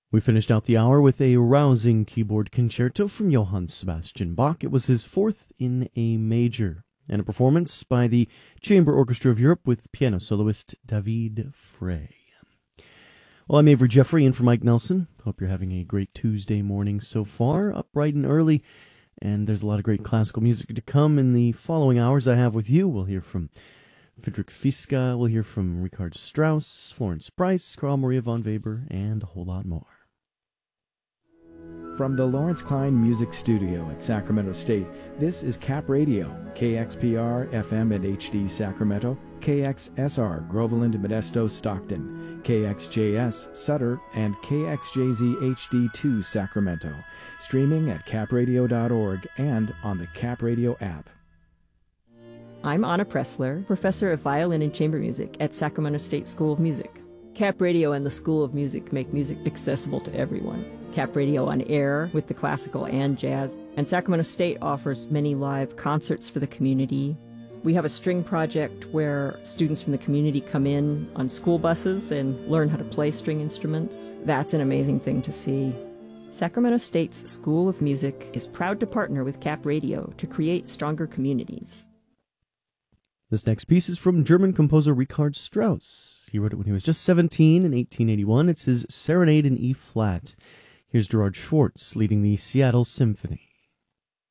We finished out the hour with a rousing keyboard concerto from Johann Sebastian Bach. It was his fourth in A major, and a performance by the Chamber Orchestra of Europe with piano soloist David Frey. Well, I'm Avery Jeffrey in for Mike Nelson. Hope you're having a great Tuesday morning so far, up bright and early, and there's a lot of great classical music to come in the following hours I have with you. We'll hear from Friedrich Fiska, we'll hear from Richard Strauss, Florence Price, Carl Maria von Weber, and a whole lot more. From the Lawrence Klein Music Studio at Sacramento State, this is Cap Radio, KXPR FM and HD Sacramento, KXSR Groveland, Modesto, Stockton, KXJS Sutter, and KXJZ HD2 Sacramento. Streaming at capradio.org and on the Cap Radio app. I'm Anna Pressler, professor of violin and chamber music at Sacramento State School of Music. Cap Radio and the School of Music make music accessible to everyone. Cap Radio on air with the classical and jazz, and Sacramento State offers many live concerts for the community. We have a string project where students from the community come in on school buses and learn how to play string instruments. That's an amazing thing to see. Sacramento State's School of Music is proud to partner with Cap Radio to create stronger communities. This next piece is from German composer Richard Strauss. He wrote it when he was just 17 in 1881. It's his Serenade in E-flat. Here's Gerard Schwartz leading the Seattle Symphony.